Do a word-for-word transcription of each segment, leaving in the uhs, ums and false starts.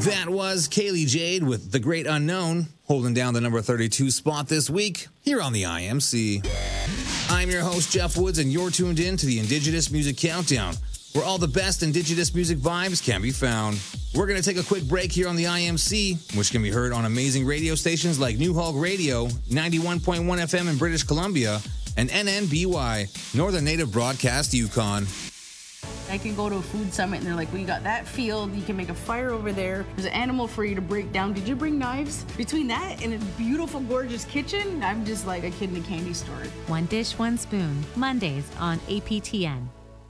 That was Kaylee Jade with The Great Unknown, holding down the number thirty-two spot this week here on the I M C. I'm your host, Jeff Woods, and you're tuned in to the Indigenous Music Countdown, where all the best Indigenous music vibes can be found. We're going to take a quick break here on the I M C, which can be heard on amazing radio stations like New Hog Radio, ninety-one point one F M in British Columbia, and N N B Y, Northern Native Broadcast Yukon. I can go to a food summit and they're like, well, you got that field, you can make a fire over there. There's an animal for you to break down. Did you bring knives? Between that and a beautiful, gorgeous kitchen, I'm just like a kid in a candy store. One Dish, One Spoon, Mondays on A P T N.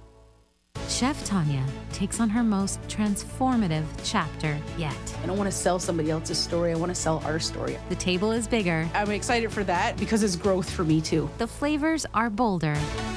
Chef Tanya takes on her most transformative chapter yet. I don't want to sell somebody else's story. I want to sell our story. The table is bigger. I'm excited for that because it's growth for me too. The flavors are bolder.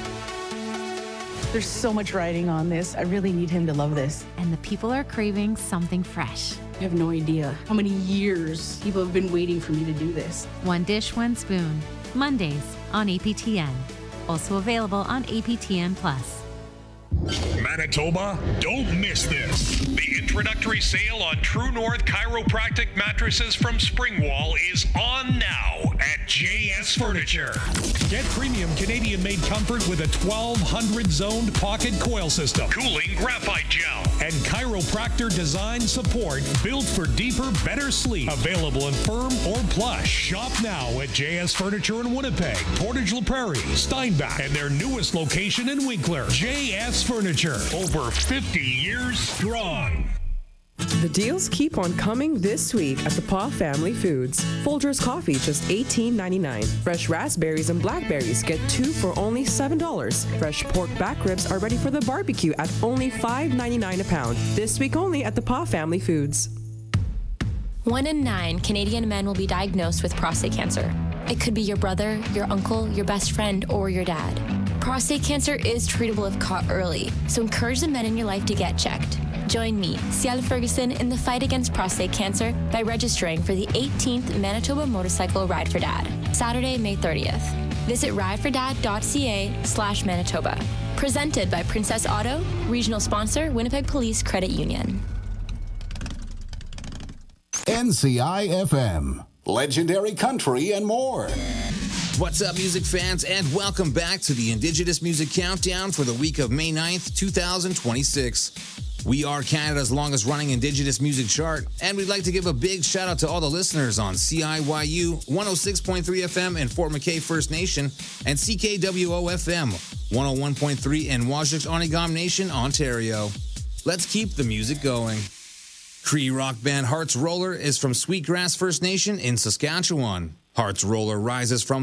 There's so much riding on this. I really need him to love this. And the people are craving something fresh. You have no idea how many years people have been waiting for me to do this. One Dish, One Spoon, Mondays on A P T N. Also available on A P T N Plus. Manitoba, don't miss this. The introductory sale on True North Chiropractic mattresses from Springwall is on now at J S Furniture. Get premium Canadian-made comfort with a twelve hundred zoned pocket coil system, cooling graphite gel, and chiropractor design support built for deeper, better sleep. Available in firm or plush. Shop now at J S Furniture in Winnipeg, Portage La Prairie, Steinbach, and their newest location in Winkler. J S Furniture, over fifty years strong. The deals keep on coming this week at the Paw Family Foods. Folgers coffee, just eighteen ninety-nine. Fresh raspberries and blackberries, get two for only seven dollars. Fresh pork back ribs are ready for the barbecue at only five ninety-nine a pound. This week only at the Paw Family Foods. One in nine Canadian men will be diagnosed with prostate cancer. It could be your brother, your uncle, your best friend, or your dad. Prostate cancer is treatable if caught early, so encourage the men in your life to get checked. Join me, Ciel Ferguson, in the fight against prostate cancer by registering for the eighteenth Manitoba Motorcycle Ride for Dad, Saturday, May thirtieth. Visit ridefordad.ca slash Manitoba. Presented by Princess Auto, regional sponsor, Winnipeg Police Credit Union. N C I F M, legendary country and more. What's up, music fans, and welcome back to the Indigenous Music Countdown for the week of May ninth, twenty twenty-six. We are Canada's longest-running Indigenous music chart, and we'd like to give a big shout-out to all the listeners on C I Y U one oh six point three F M in Fort McKay First Nation and C K W O F M one oh one point three in Wajish-Onegam Nation, Ontario. Let's keep the music going. Cree rock band Hearts Roller is from Sweetgrass First Nation in Saskatchewan. Hearts Roller rises from